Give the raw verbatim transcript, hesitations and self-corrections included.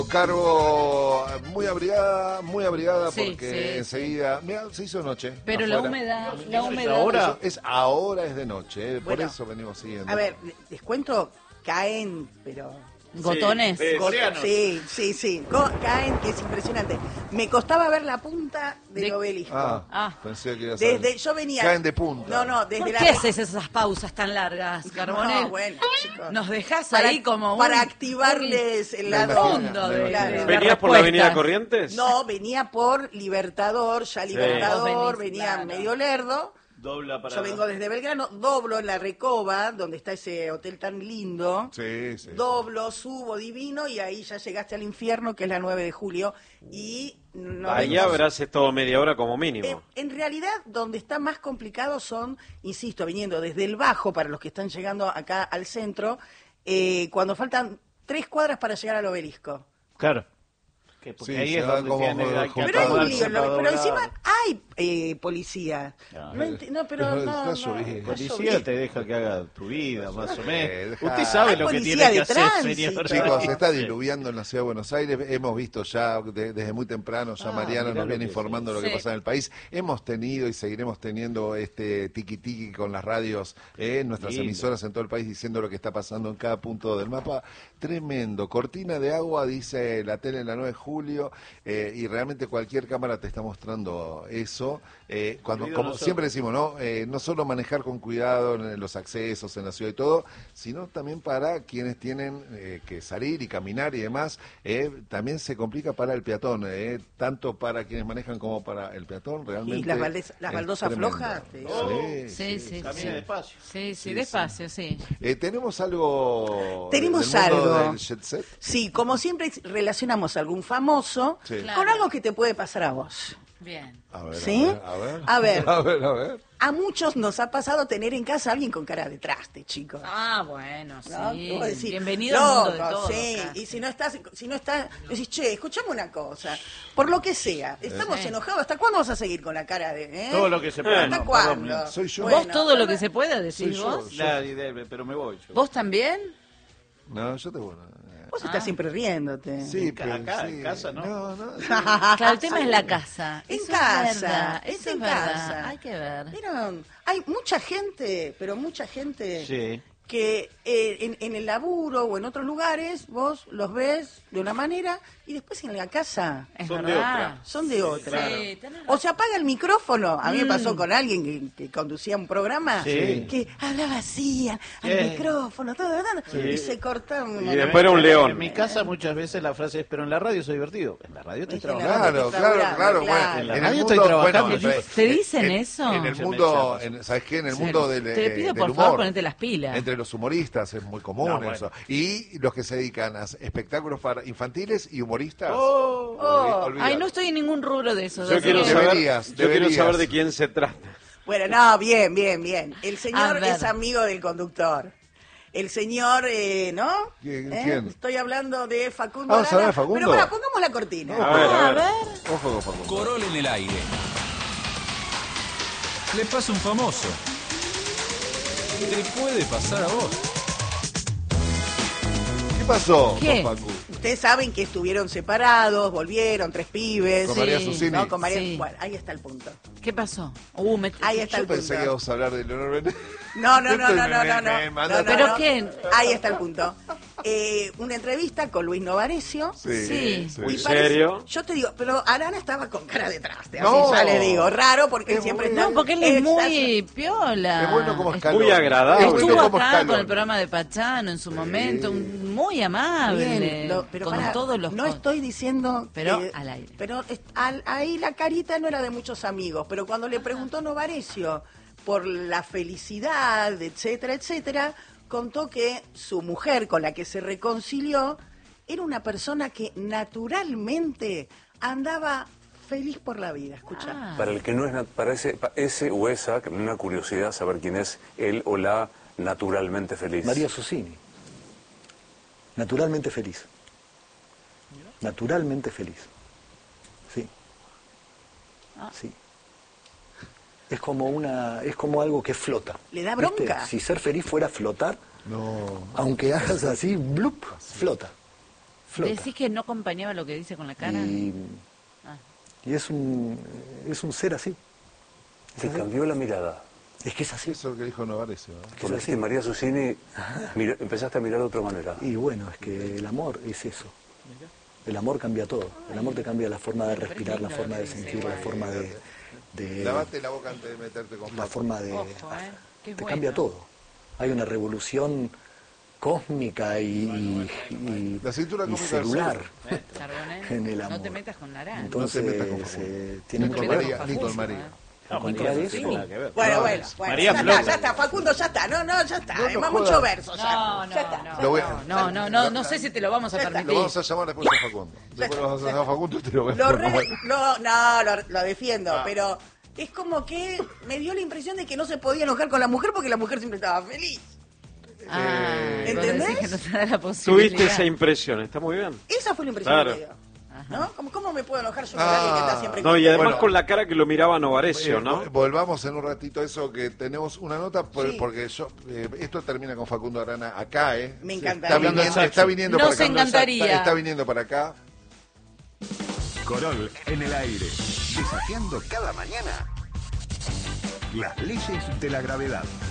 Caro, muy abrigada, muy abrigada Sí, porque sí, enseguida, mira, se hizo noche. Pero afuera. la humedad, la humedad. Ahora es ahora es de noche, eh, por Bueno, eso venimos siguiendo. A ver, les cuento, caen, pero... Gotones. Sí, Go- coreanos. Sí, sí, sí. Go- caen, que es impresionante. Me costaba ver la punta del De- obelisco. Ah, Ah. pensé que iba a ser. Desde, yo venía... Caen de punta. No, no, desde ¿Por la... qué haces esas pausas tan largas, Carbonell? No, bueno, chicos. Nos dejás Para- ahí como un... para activarles el La lado imagina- de- claro. de- ¿Venías por la avenida Corrientes? No, venía por Libertador, ya Libertador, Vos venís, venía claro. medio lerdo. Dobla para... Yo vengo desde Belgrano, doblo en la Recoba, donde está ese hotel tan lindo. Sí, sí. Doblo, subo divino y ahí ya llegaste al infierno, que es la nueve de julio. Y no Ahí venimos- habrás estado media hora como mínimo. Eh, en realidad, donde está más complicado son, insisto, viniendo desde el Bajo, para los que están llegando acá al centro, eh, cuando faltan tres cuadras para llegar al obelisco. Claro. Que porque Sí, ahí se es van donde como tiene, hay que juntando. Pero hay un acomodarse lío, para lo- pero doblar. encima hay eh, policía. No, No, enti- no, pero pero no, está no, lloviendo. está Policía lloviendo. te deja que haga tu vida, más o Eh, menos. deja- Usted sabe Hay lo que policía tiene que de hacer, tránsito. señor. Chicos, se está diluviando en la ciudad de Buenos Aires. Hemos visto ya de- desde muy temprano, ya Ah, Mariano mirá nos lo viene que informando sí. lo que Sí. pasa en el país. Hemos tenido y seguiremos teniendo este tiki tiki con las radios, eh, nuestras Lindo. emisoras en todo el país diciendo lo que está pasando en cada punto del mapa. Tremendo. Cortina de agua, dice la tele en la nueve de julio, eh, y realmente cualquier cámara te está mostrando eso. Eh, cuando, Incluido como nosotros. siempre decimos, ¿no? Eh, no solo manejar con cuidado en los accesos en la ciudad y todo, sino también para quienes tienen eh, que salir y caminar y demás. eh, también se complica para el peatón, eh, tanto para quienes manejan como para el peatón. Realmente Y las, baldes- las es baldosas tremendo. flojas. te- Sí, Sí, sí, Camina sí. despacio. Sí, sí, Sí, despacio, sí. Eh, ¿Tenemos algo Tenemos del mundo algo. del jet set? Sí, como siempre relacionamos a algún famoso Sí. con Claro. algo que te puede pasar a vos. Bien. A ver, ¿Sí? a ver. A ver. A ver, a ver. A muchos nos ha pasado tener en casa a alguien con cara de traste, chicos. Ah, bueno, ¿No? sí. Tú vas a decir, Bienvenido al mundo de loco, todos. sí. casi. Y si no estás, si no estás, decís, che, escuchame una cosa. Por lo que sea, estamos Sí. enojados. ¿Hasta cuándo vas a seguir con la cara de, eh? Todo lo que se pueda. ¿Hasta no, cuándo? perdón. Soy yo. ¿Vos todo lo que se pueda Soy decir yo. vos? Nadie debe, pero me voy yo. ¿Vos también? No, yo te bueno. Vos estás Ah. siempre riéndote. Sí, Acá, pero acá, sí. en casa, ¿no? No, no. sí. Claro, el tema es la casa. En Eso casa, es verdad. es Eso en es verdad. casa. Hay que ver. ¿Vieron? Hay mucha gente, pero mucha gente Sí. que eh, en, en el laburo o en otros lugares vos los ves de una manera y después en la casa Es Son de verdad. otra. son de otra. Sí, tenés O se apaga el micrófono. A mí me Mm. pasó con alguien que, que conducía un programa Sí. que hablaba así al, al Sí. micrófono, todo, todo, Sí. y se cortaba. Y después era un león. En mi casa muchas veces la frase es, pero en la radio soy divertido. En la radio estoy Es que en la trabajando. Claro, Está claro, laburando, claro. claro. Bueno, En la en el radio mundo, estoy trabajando. bueno, ¿Te- en- te dicen en- eso? En el Muchos mundo, mensajes. en- ¿sabes qué? En el Sí. mundo del, Te eh, pido, del por humor, favor, ponete las pilas. entre los humoristas es muy común No, bueno. eso. Y los que se dedican a espectáculos para infantiles y humoristas. Oh. Oh. olvidate. Ay, no estoy en ningún rubro de eso. Yo así quiero que- saber, Deberías, yo quiero deberías. saber de quién se trata. Bueno, no, bien, bien, bien. El A señor ver. es amigo del conductor. El señor, eh, ¿no? ¿Quién- ¿Eh? quién? Estoy hablando de Facundo Vamos a hablar Arana. de Facundo. Pero para, pongamos la cortina. A ver, Ah, a ver. Ojo con Facundo. Corol en el aire. Le pasa un famoso. Te puede pasar a vos. ¿Qué pasó ¿Qué? con Facu? Ustedes saben que estuvieron separados, volvieron, tres pibes. Con Sí. María Susini. ¿No? Con María... Sí. Bueno, ahí está el punto. ¿Qué pasó? Uh, me... Ahí está Yo el pensé que punto. íbamos a hablar de Leonor Benet. No, no, no, Esto no, me- no, no, me- no. me No, manda- no, ¿Pero no. quién? Ahí está el punto. Eh, una entrevista con Luis Novarecio. Sí. Muy Y parece- serio. Yo te digo, pero Arana estaba con cara de traste, así No. ya le digo. Raro porque él Es siempre muy- está... No, porque él es está- muy piola. Es bueno como escalón. Muy agradable. Es bueno Estuvo como acá escalón. con el programa de Pachano en su momento, un- muy amable, Bien, lo- pero con pará, todos los... no estoy diciendo Pero que- al aire. pero es- al- ahí la carita no era de muchos amigos, pero cuando le preguntó Novarecio por la felicidad, etcétera, etcétera, contó que su mujer con la que se reconcilió era una persona que naturalmente andaba feliz por la vida. Escucha. Ah. Para el que no es, nat- para ese, pa- ese o esa, una curiosidad saber quién es él o la naturalmente feliz. María Susini. Naturalmente feliz. Naturalmente feliz. Sí. Sí. Es como una, es como algo que flota. ¿Le da ¿Viste? bronca? Si ser feliz fuera flotar, No. aunque hagas así, blup, flota. flota. ¿Decís que no acompañaba lo que dice con la cara? Y, Ah. y es un es un ser así. Es Te así. cambió la mirada. Es que es así. Eso es lo que dijo Novarecio, ¿no? Cuando dijiste María Susini, mira- empezaste a mirar de otra manera. Y bueno, es que el amor es eso. El amor cambia todo. El amor te cambia la forma de respirar, la forma de sentir, la forma de... de Lavate la boca antes de meterte con la Paco. forma de... Ojo, ¿eh? Qué te bueno. cambia todo. Hay una revolución cósmica y, y- y- La cintura y cósmica del celular Chardonnay, en el amor. no te metas con Narán. Entonces, No te metas con Facundo. eh, tiene No te mucho que metas ver. con María, Facundo, Nicole María. ¿eh? Al contrario, no tiene nada que ver. Bueno, No, bueno, es- bueno. María ya flota. está, ya está, Facundo, ya está. No, no, ya está. No, no es más jodas. mucho verso. Ya, No, no, ya está. no, Lo voy a- no, no, no, no sé si te lo vamos a Ya está. permitir. Lo vamos a llamar después a Facundo. Después lo vamos a llamar a Facundo y te lo voy a Lo poner. re- lo- no, lo, lo defiendo, Ah. pero es como que me dio la impresión de que no se podía enojar con la mujer porque la mujer siempre estaba feliz. Ah, Eh, vos decís ¿entendés? que no te da la posibilidad. Tuviste esa impresión, está muy bien. Esa fue la impresión Claro. que me dio. ¿No? ¿Cómo, ¿Cómo me puedo enojar yo con Ah. alguien que está siempre No, y además Bueno. con la cara que lo miraba Novarecio, Eh, ¿no? vol- Volvamos en un ratito a eso, que tenemos una nota, por- Sí. porque yo eh, esto termina con Facundo Arana acá, ¿eh? Me Sí, encantaría. Está viniendo, está viniendo Nos para acá. encantaría. Está, está viniendo para acá. Corol en el aire. Desafiando cada mañana las leyes de la gravedad.